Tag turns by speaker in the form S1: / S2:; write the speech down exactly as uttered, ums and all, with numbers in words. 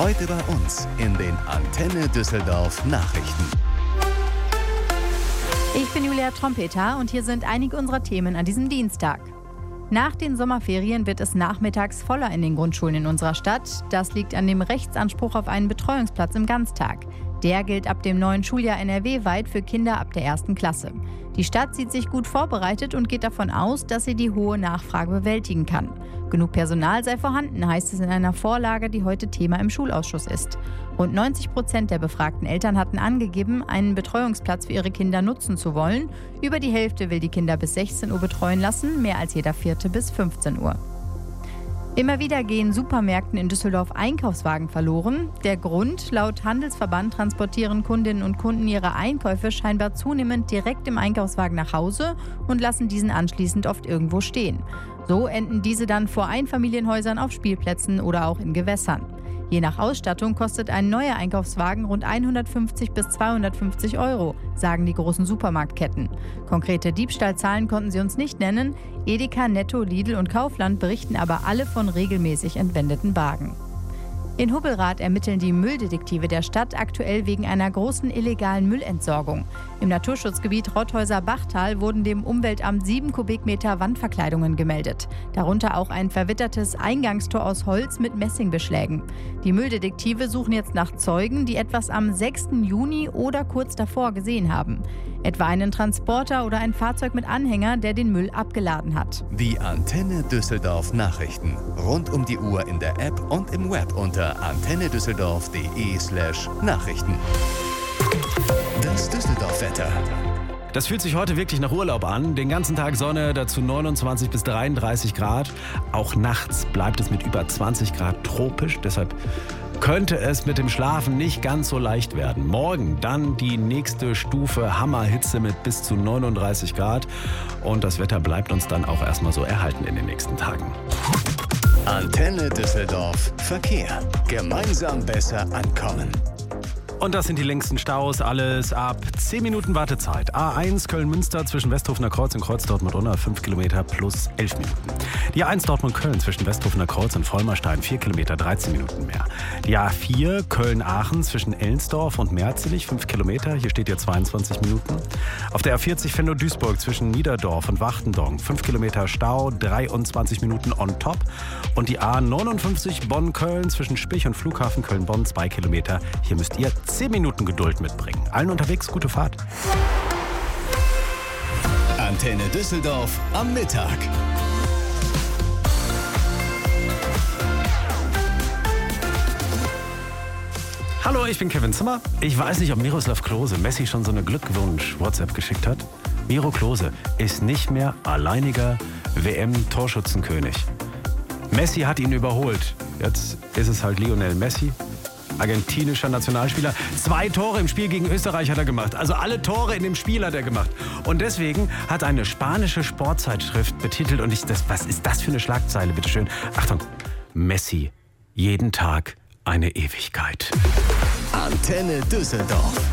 S1: Heute bei uns in den Antenne Düsseldorf Nachrichten.
S2: Ich bin Julia Trompeter und hier sind einige unserer Themen an diesem Dienstag. Nach den Sommerferien wird es nachmittags voller in den Grundschulen in unserer Stadt. Das liegt an dem Rechtsanspruch auf einen Betreuungsplatz im Ganztag. Der gilt ab dem neuen Schuljahr N R W-weit für Kinder ab der ersten Klasse. Die Stadt sieht sich gut vorbereitet und geht davon aus, dass sie die hohe Nachfrage bewältigen kann. Genug Personal sei vorhanden, heißt es in einer Vorlage, die heute Thema im Schulausschuss ist. Rund neunzig Prozent der befragten Eltern hatten angegeben, einen Betreuungsplatz für ihre Kinder nutzen zu wollen. Über die Hälfte will die Kinder bis sechzehn Uhr betreuen lassen, mehr als jeder vierte bis fünfzehn Uhr. Immer wieder gehen Supermärkten in Düsseldorf Einkaufswagen verloren. Der Grund: Laut Handelsverband transportieren Kundinnen und Kunden ihre Einkäufe scheinbar zunehmend direkt im Einkaufswagen nach Hause und lassen diesen anschließend oft irgendwo stehen. So enden diese dann vor Einfamilienhäusern, auf Spielplätzen oder auch in Gewässern. Je nach Ausstattung kostet ein neuer Einkaufswagen rund hundertfünfzig bis zweihundertfünfzig Euro, sagen die großen Supermarktketten. Konkrete Diebstahlzahlen konnten sie uns nicht nennen. Edeka, Netto, Lidl und Kaufland berichten aber alle von regelmäßig entwendeten Wagen. In Hubbelrath ermitteln die Mülldetektive der Stadt aktuell wegen einer großen illegalen Müllentsorgung. Im Naturschutzgebiet Rotthäuser-Bachtal wurden dem Umweltamt sieben Kubikmeter Wandverkleidungen gemeldet. Darunter auch ein verwittertes Eingangstor aus Holz mit Messingbeschlägen. Die Mülldetektive suchen jetzt nach Zeugen, die etwas am sechsten Juni oder kurz davor gesehen haben. Etwa einen Transporter oder ein Fahrzeug mit Anhänger, der den Müll abgeladen hat.
S1: Die Antenne Düsseldorf Nachrichten. Rund um die Uhr in der App und im Web unter antennedüsseldorf.de slash Nachrichten. Das Düsseldorf-Wetter.
S3: Das fühlt sich heute wirklich nach Urlaub an. Den ganzen Tag Sonne, dazu neunundzwanzig bis dreiunddreißig Grad. Auch nachts bleibt es mit über zwanzig Grad tropisch. Deshalb könnte es mit dem Schlafen nicht ganz so leicht werden. Morgen dann die nächste Stufe Hammerhitze mit bis zu neununddreißig Grad. Und das Wetter bleibt uns dann auch erstmal so erhalten in den nächsten Tagen.
S1: Antenne Düsseldorf Verkehr. Gemeinsam besser ankommen.
S3: Und das sind die längsten Staus, alles ab zehn Minuten Wartezeit. A eins Köln-Münster zwischen Westhofener Kreuz und Kreuz Dortmund-Unna, fünf Kilometer plus elf Minuten. Die A eins Dortmund-Köln zwischen Westhofener Kreuz und Vollmerstein, vier Kilometer, dreizehn Minuten mehr. Die A vier Köln-Aachen zwischen Ellensdorf und Merzenich, fünf Kilometer, hier steht hier zweiundzwanzig Minuten. Auf der A vierzig Venlo-Duisburg zwischen Niederdorf und Wachtendorf, fünf Kilometer Stau, dreiundzwanzig Minuten on top. Und die A neunundfünfzig Bonn-Köln zwischen Spich und Flughafen Köln-Bonn, zwei Kilometer, hier müsst ihr zehn Minuten Geduld mitbringen. Allen unterwegs gute Fahrt.
S1: Antenne Düsseldorf am Mittag.
S3: Hallo, ich bin Kevin Zimmer. Ich weiß nicht, ob Miroslav Klose Messi schon so eine Glückwunsch-WhatsApp geschickt hat. Miro Klose ist nicht mehr alleiniger W M-Torschützenkönig. Messi hat ihn überholt. Jetzt ist es halt Lionel Messi. Argentinischer Nationalspieler. Zwei Tore im Spiel gegen Österreich hat er gemacht. Also alle Tore in dem Spiel hat er gemacht. Und deswegen hat eine spanische Sportzeitschrift betitelt, und ich, das, was ist das für eine Schlagzeile, bitteschön? Achtung, Messi, jeden Tag eine Ewigkeit.
S1: Antenne Düsseldorf.